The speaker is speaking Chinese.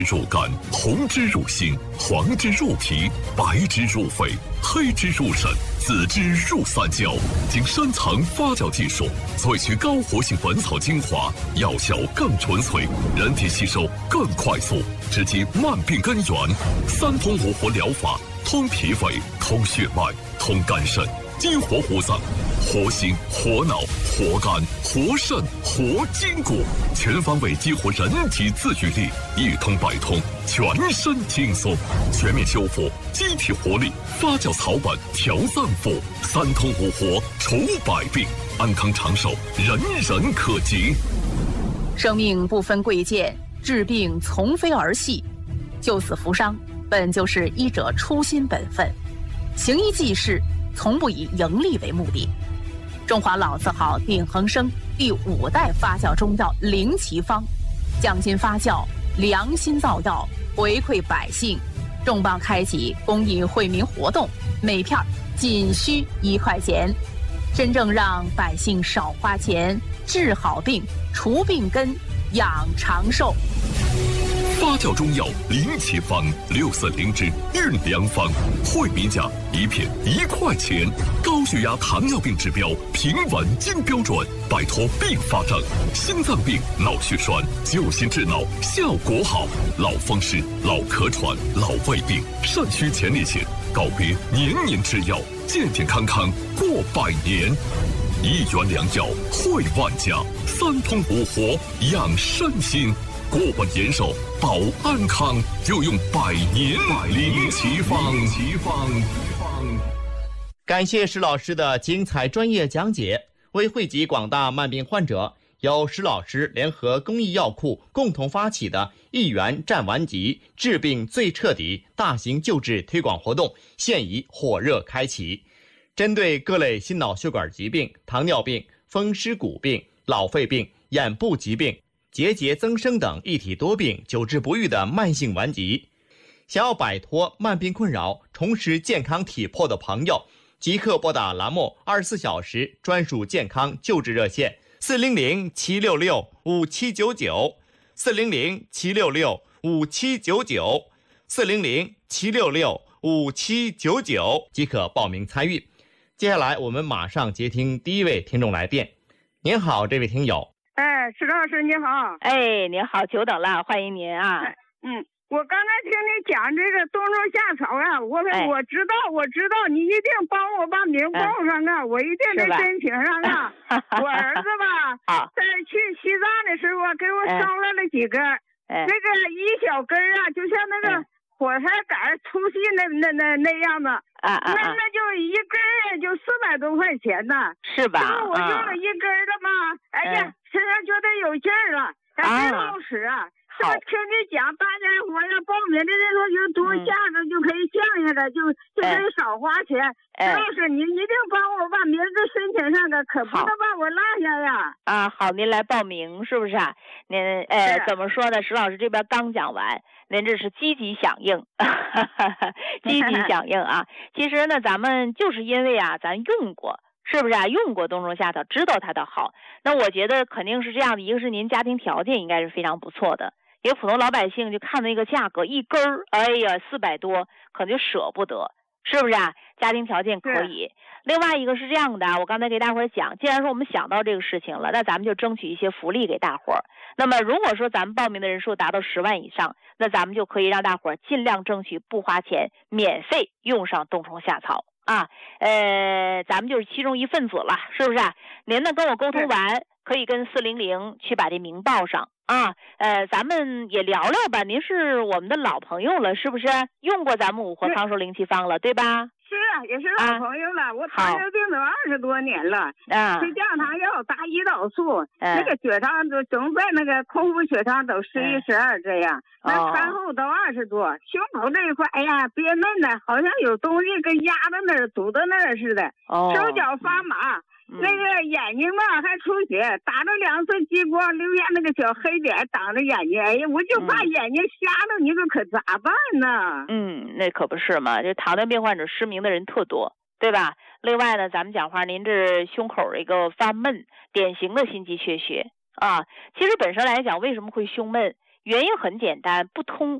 入肝，红汁入心，黄汁入脾，白汁入肺，黑汁入肾，紫汁入三焦。经深层发酵技术萃取高活性本草精华，药效更纯粹，人体吸收更快速，直击慢病根源。三通五活疗法，通脾胃，通血脉，通肝肾，激活五脏，活心、活脑、活肝、活肾、活筋骨，全方位激活人体自愈力，一通百通，全身轻松，全面修复机体活力。发酵草本调脏腑，三通五活除百病，安康长寿，人人可及。 生命不分贵贱，治病从非儿戏，救死扶伤本就是医者初心本分，行医济世从不以盈利为目的。中华老字号鼎恒生第5代发酵中药灵奇方，匠心发酵，良心造药，回馈百姓，重磅开启公益惠民活动，每片仅需1块钱，真正让百姓少花钱，治好病，除病根，养长寿。 发酵中药灵奇方640之运良方，惠民价一片1块钱，高血压、糖尿病指标平稳经标准，摆脱并发症，心脏病、脑血栓，救心治脑，效果好。老风湿、老咳喘、老胃病、肾虚前列腺，告别年年吃药，健健康康过100年。1元良药惠万家，三通五活养身心。过问延寿，保安康，就用100年灵奇方。 感谢石老师的精彩专业讲解。为惠及广大慢病患者，由石老师联合公益药库共同发起的1元战顽疾，治病最彻底大型救治推广活动现已火热开启。针对各类心脑血管疾病、糖尿病、风湿骨病、老肺病、眼部疾病、结节增生等一体多病久治不愈的慢性顽疾，想要摆脱慢病困扰，重拾健康体魄的朋友，即刻拨打栏目24小时专属健康救治热线400-766-5799 400-766-5799 400-766-5799，即可报名参与。接下来我们马上接听第一位听众来电。您好，这位听友。 石老师你好。 您好，久等了，欢迎您啊。 我刚才听你讲这个冬虫夏草啊，我知道，你一定帮我把名报上啊，我一定得申请上啊。我儿子吧，在去西藏的时候给我捎来了几根，那个一小根啊，就像那个火柴杆粗细那样子那就一根就400多块钱呢， 是吧？ 我用了一根的嘛，哎呀，身上觉得有劲儿了，还真好使啊。我听你讲，大家伙要报名的人说就多下子就可以降下来，就可以少花钱。石老师，你一定帮我把名字申请上的，可不能把我落下呀。 好，您来报名是不是啊？您怎么说呢？石老师这边刚讲完，您这是积极响应，积极响应啊！其实呢，咱们就是因为咱用过。是不是用过冬虫夏草，知道它的好？那我觉得肯定是这样的，一个是您家庭条件应该是非常不错的，一个普通老百姓就看那个价格一根儿，哎呀400多，可能就舍不得，是不是家庭条件可以。另外一个是这样的，我刚才给大伙儿讲，既然说我们想到这个事情了，那咱们就争取一些福利给大伙儿。那么如果说咱们报名的人数达到10万以上，那咱们就可以让大伙儿尽量争取不花钱，免费用上冬虫夏草。咱们就是其中一份子了，是不是您呢跟我沟通完，可以跟400去把这名报上咱们也聊聊吧，您是我们的老朋友了，是不是用过咱们五活康寿灵气方了，对吧？ 是也是老朋友了，我糖尿病都20多年了，吃降糖药，打胰岛素，那个血糖都总在那个空腹血糖都11、12这样，那餐后都20多，胸口这一块，哎呀憋闷的，好像有东西跟压在那儿堵在那儿似的，手脚发麻。那个眼睛嘛还出血，打了2次激光，留下那个小黑点挡着眼睛，哎呀，我就怕眼睛瞎了，你说可咋办呢？ 那可不是嘛，这糖尿病患者失明的人特多，对吧？另外呢，咱们讲话，您这胸口一个发闷，典型的心肌缺血其实本身来讲，为什么会胸闷？ 原因很简单，不通。